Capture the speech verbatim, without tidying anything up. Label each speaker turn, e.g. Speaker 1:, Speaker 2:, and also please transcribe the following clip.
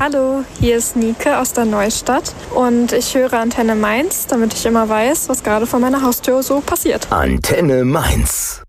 Speaker 1: Hallo, hier ist Nike aus der Neustadt und ich höre Antenne Mainz, damit ich immer weiß, was gerade vor meiner Haustür so passiert.
Speaker 2: Antenne Mainz.